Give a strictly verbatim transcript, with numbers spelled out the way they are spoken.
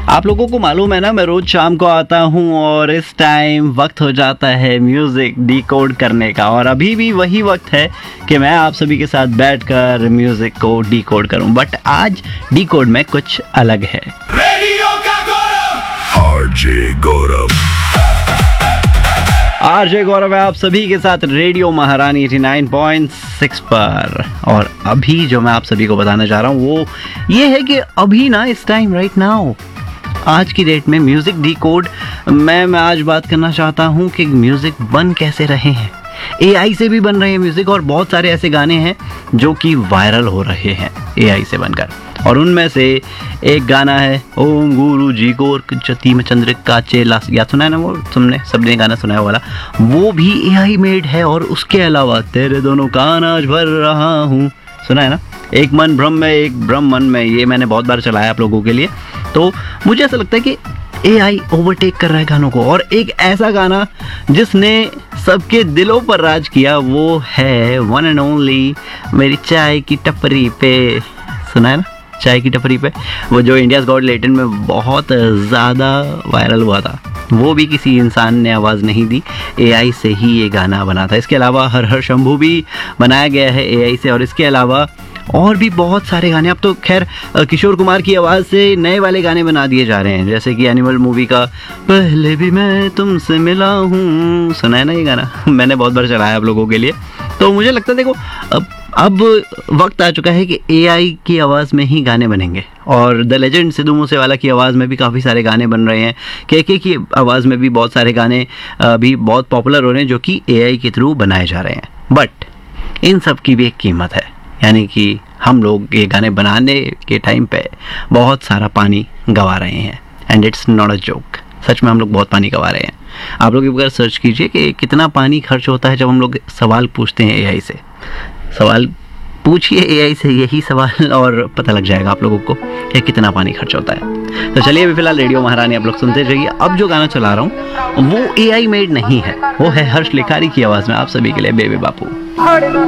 आप लोगों को मालूम है ना, मैं रोज शाम को आता हूँ और इस टाइम वक्त हो जाता है म्यूजिक डिकोड करने का। और अभी भी वही वक्त है कि मैं आप सभी के साथ बैठकर म्यूजिक को डिकोड करूँ, बट आज डिकोड में कुछ अलग है। रेडियो का गौरव आरजे गौरव आरजे गौरव है आप सभी के साथ रेडियो महारानी नवासी पॉइंट सिक्स पर। और अभी जो मैं आप सभी को बताना चाह रहा हूँ वो ये है कि अभी ना इस टाइम राइट नाउ आज की डेट में म्यूजिक डिकोड मैं मैं आज बात करना चाहता हूँ कि म्यूजिक बन कैसे रहे हैं। एआई से भी बन रहे हैं म्यूजिक, और बहुत सारे ऐसे गाने हैं जो कि वायरल हो रहे हैं एआई से बनकर। और उनमें से एक गाना है ओम गुरु जी को चती में चंद्र का चेला, याद सुना है ना वो तुमने, सबने गाना सुना है वाला, वो भी एआई मेड है। और उसके अलावा तेरे दोनों कान आज भर रहा हूँ, सुना है ना, एक मन भ्रम में एक ब्रह्म मन में, ये मैंने बहुत बार चलाया आप लोगों के लिए। तो मुझे ऐसा लगता है कि एआई ओवरटेक कर रहा है गानों को। और एक ऐसा गाना जिसने सबके दिलों पर राज किया वो है वन एंड ओनली मेरी चाय की टपरी पे, सुना है ना, चाय की टपरी पे, वो जो इंडियाज़ गॉट लैटिन में बहुत ज़्यादा वायरल हुआ था। वो भी किसी इंसान ने आवाज़ नहीं दी, एआई से ही ये गाना बना था। इसके अलावा हर हर शंभू भी बनाया गया है एआई से। और इसके अलावा और भी बहुत सारे गाने, अब तो खैर किशोर कुमार की आवाज़ से नए वाले गाने बना दिए जा रहे हैं, जैसे कि एनिमल मूवी का पहले भी मैं तुमसे मिला हूँ, सुना है ना ये गाना, मैंने बहुत बार चलाया आप लोगों के लिए। तो मुझे लगता है देखो अब अब वक्त आ चुका है कि एआई की आवाज़ में ही गाने बनेंगे। और द लेजेंड सिद्धू मूसेवाला की आवाज़ में भी काफ़ी सारे गाने बन रहे हैं, केके की आवाज़ में भी बहुत सारे गाने अभी बहुत पॉपुलर हो रहे हैं जो कि एआई के थ्रू बनाए जा रहे हैं। बट इन सब की भी एक कीमत है, यानी कि हम लोग ये गाने बनाने के टाइम पे बहुत सारा पानी गंवा रहे हैं। And it's not a joke, सच में हम लोग बहुत पानी गंवा रहे हैं। आप लोग एक बार सर्च कीजिए कि कितना पानी खर्च होता है जब हम लोग सवाल पूछते हैं एआई से। सवाल पूछिए एआई से यही सवाल और पता लग जाएगा आप लोगों को कि कितना पानी खर्च होता है। तो चलिए अभी फिलहाल रेडियो महारानी आप लोग सुनते जाइए। अब जो गाना चला रहा हूँ वो एआई मेड नहीं है, वो है हर्ष लिखारी की आवाज़ में आप सभी के लिए बेबी बापू।